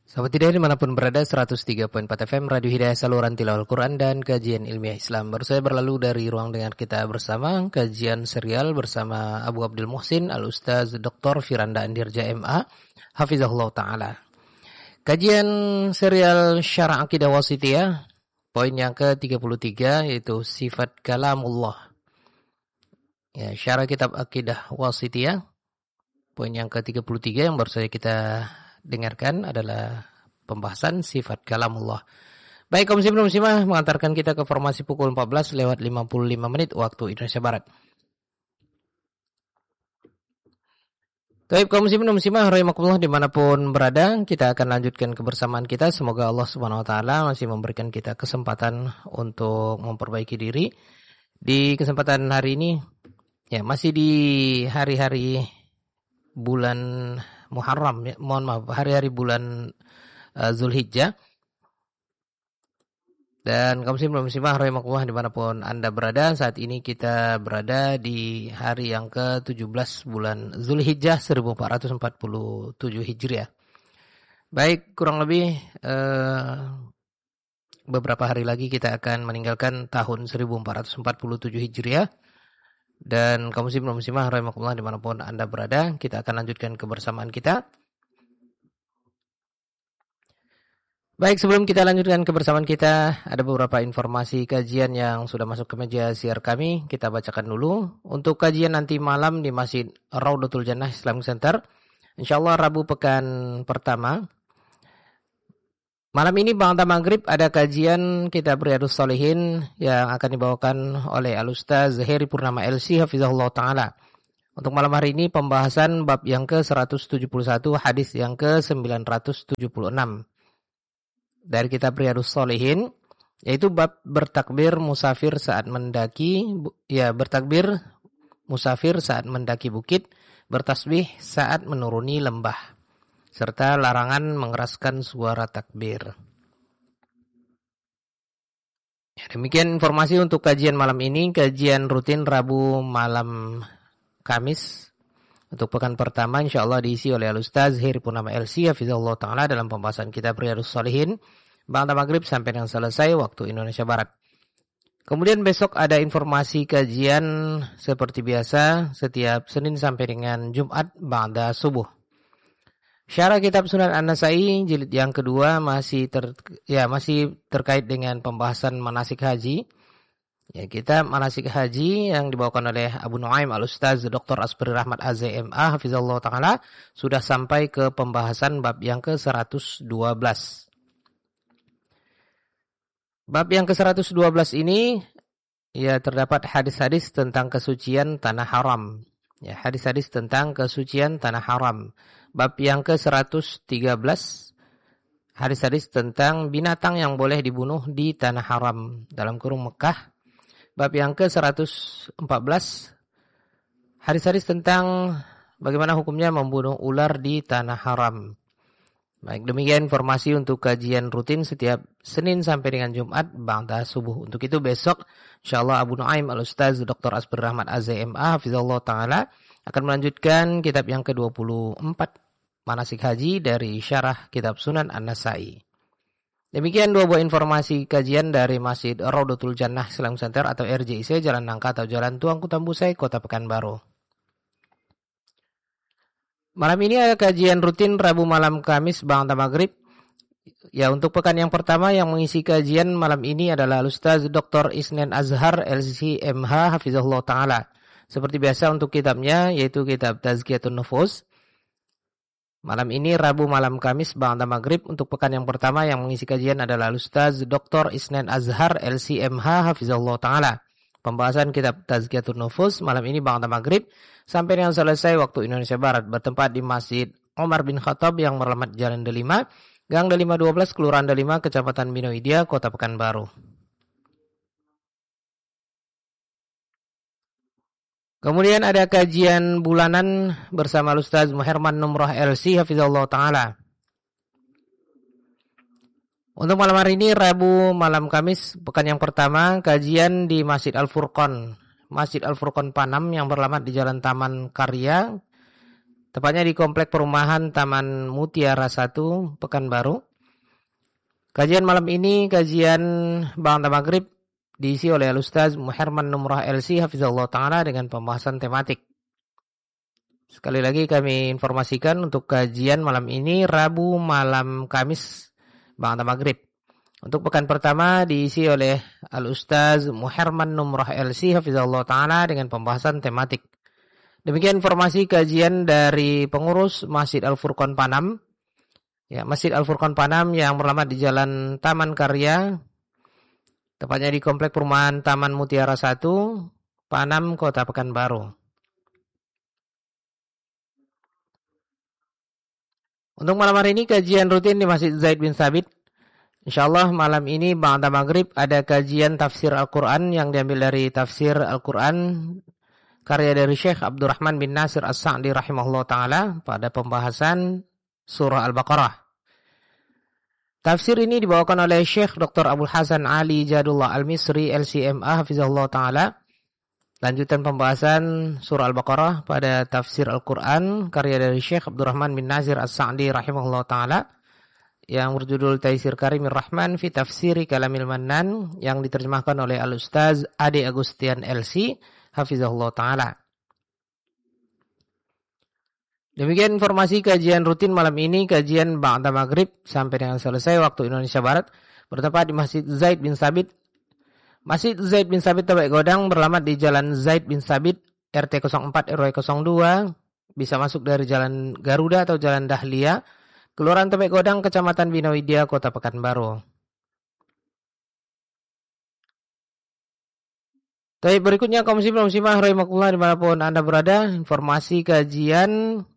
Sahabat Hidayah dimanapun berada, 103.4 FM Radio Hidayah, saluran tilawah Al-Quran dan kajian ilmiah Islam. Baru saya berlalu dari ruang dengar kita bersama kajian serial bersama Abu Abdul Muhsin Al-Ustaz Dr. Firanda Andirja MA Hafizahullah Ta'ala. Kajian serial Syarah Akidah Wasithiyah, poin yang ke-33 yaitu sifat kalamullah. Ya, Syarah Kitab Akidah Wasithiyah, poin yang ke-33 yang baru saja kita dengarkan adalah pembahasan sifat kalamullah. Baik, kaum muslimin muslimah, mengantarkan kita ke formasi pukul 14 lewat 55 menit waktu Indonesia Barat. Baik, kaum muslimin muslimah rahimakumullah dimanapun berada, kita akan lanjutkan kebersamaan kita. Semoga Allah Subhanahu wa taala masih memberikan kita kesempatan untuk memperbaiki diri. Di kesempatan hari ini ya masih di hari-hari bulan Muharram, ya, mohon maaf, hari-hari bulan Zulhijjah. Dan kaum muslimah rahimakumullah dimanapun Anda berada, saat ini kita berada di hari yang ke-17 bulan Zulhijjah 1447 Hijriah. Baik, kurang lebih beberapa hari lagi kita akan meninggalkan tahun 1447 Hijriah. Dan kaum muslimah rahimakumullah dimanapun Anda berada, kita akan lanjutkan kebersamaan kita. Baik, sebelum kita lanjutkan kebersamaan kita, ada beberapa informasi kajian yang sudah masuk ke meja siar kami. Kita bacakan dulu. Untuk kajian nanti malam di Masjid Raudatul Jannah Islamic Center, insyaallah Rabu pekan pertama. Malam ini ba'da maghrib ada kajian kitab Riyadhus Shalihin yang akan dibawakan oleh Al-Ustaz Heri Purnama LC Hafizahullah Ta'ala. Untuk malam hari ini pembahasan bab yang ke-171, hadis yang ke-976. Dari kitab Riyadhus Shalihin, yaitu bab bertakbir musafir saat mendaki, bertakbir musafir saat mendaki bukit, bertasbih saat menuruni lembah, serta larangan mengeraskan suara takbir. Ya, demikian informasi untuk kajian malam ini. Kajian rutin Rabu malam Kamis untuk pekan pertama insyaallah diisi oleh Al-Ustaz Heri Purnama LC Hafizahullah Ta'ala dalam pembahasan kitab Riyadhus Shalihin ba'da maghrib sampai dengan selesai waktu Indonesia Barat. Kemudian besok ada informasi kajian seperti biasa setiap Senin sampai dengan Jumat ba'da subuh. Syarah Kitab Sunan An-Nasai jilid yang kedua masih terkait dengan pembahasan manasik haji. Ya, kita manasik haji yang dibawakan oleh Abu Nuaim Al-Ustaz Dr. Asbari Rahmat AZMA Hafizallahu Ta'ala sudah sampai ke pembahasan bab yang ke-112. Bab yang ke-112 ini ya terdapat hadis-hadis tentang kesucian tanah haram. Ya, hadis-hadis tentang kesucian tanah haram. Bab yang ke-113, hadis-hadis tentang binatang yang boleh dibunuh di tanah haram dalam kurung Mekah. Bab yang ke-114, hadis-hadis tentang bagaimana hukumnya membunuh ular di tanah haram. Baik, demikian informasi untuk kajian rutin setiap Senin sampai dengan Jumat ba'da subuh. Untuk itu besok insyaallah Abu Nuaim Al-Ustaz Dr. Asbari Rahmat AZMA Hafizallahu Ta'ala akan melanjutkan kitab yang ke-24 manasik haji dari syarah kitab Sunan An-Nasai. Demikian dua buah informasi kajian dari Masjid Raudatul Jannah Islamic Center atau RJIC, Jalan Nangka atau Jalan Tuanku Tambusai, Kota Pekanbaru. Malam ini ada kajian rutin Rabu malam Kamis ba'da maghrib. Ya, untuk pekan yang pertama yang mengisi kajian malam ini adalah Ustaz Dr. Isnen Azhar LCMH Hafizahullah Ta'ala. Seperti biasa untuk kitabnya yaitu kitab Tazkiyatun Nufus. Malam ini Rabu malam Kamis ba'da maghrib untuk pekan yang pertama yang mengisi kajian adalah Ustaz Dr. Isnen Azhar LCMH Hafizahullah Ta'ala. Pembahasan kitab Tazkiyatun Nufus malam ini ba'da maghrib sampai dengan selesai waktu Indonesia Barat, bertempat di Masjid Omar bin Khattab yang meralamat Jalan Delima, Gang Delima 12, Kelurahan Delima, Kecamatan Binoidia, Kota Pekanbaru. Kemudian ada kajian bulanan bersama Ustaz Muherman Numroh LC Hafizahullah Ta'ala. Untuk malam hari ini Rabu malam Kamis pekan yang pertama kajian di Masjid Al-Furqan Panam yang beralamat di Jalan Taman Karya tepatnya di Komplek Perumahan Taman Mutiara 1, Pekanbaru. Kajian malam ini, kajian Ba'da Maghrib, diisi oleh Al-Ustaz Muherman Numrah LC Hafizahullah Ta'ala dengan pembahasan tematik. Sekali lagi kami informasikan untuk kajian malam ini Rabu malam Kamis Ba'da Maghrib. Untuk pekan pertama diisi oleh Al-Ustaz Muherman Numrah LC Hafizahullah Ta'ala dengan pembahasan tematik. Demikian informasi kajian dari pengurus Masjid Al-Furqan Panam. Ya, Masjid Al-Furqan Panam yang beralamat di Jalan Taman Karya, tepatnya di Komplek Perumahan Taman Mutiara 1, Panam, Kota Pekanbaru. Untuk malam hari ini kajian rutin di Masjid Zaid bin Sabit. InsyaAllah malam ini ba'da maghrib ada kajian tafsir Al-Quran yang diambil dari tafsir Al-Quran karya dari Syekh Abdurrahman bin Nasir As-Sa'di rahimahullah ta'ala pada pembahasan surah Al-Baqarah. Tafsir ini dibawakan oleh Syekh Dr. Abdul Hasan Ali Jadullah Al-Misri LCMA Hafizahullah ta'ala. Lanjutan pembahasan surah Al-Baqarah pada tafsir Al-Quran karya dari Syekh Abdurrahman bin Nasir As-Sa'di rahimahullah ta'ala yang berjudul Taisir Karimir Rahman fi Tafsiri Kalamil Mannan yang diterjemahkan oleh Al-Ustaz Ade Agustian LC Hafizahullah ta'ala. Demikian informasi kajian rutin malam ini, kajian Ba'da Maghrib sampai dengan selesai waktu Indonesia Barat, bertempat di Masjid Zaid bin Sabit. Masjid Zaid bin Sabit Tebek Godang beralamat di Jalan Zaid bin Sabit RT 04 RW 02. Bisa masuk dari Jalan Garuda atau Jalan Dahlia, Kelurahan Tebek Godang, Kecamatan Bina Widya, Kota Pekanbaru. Tapi berikutnya kaum muslimin muslimah rahimakumullah dimanapun Anda berada, informasi kajian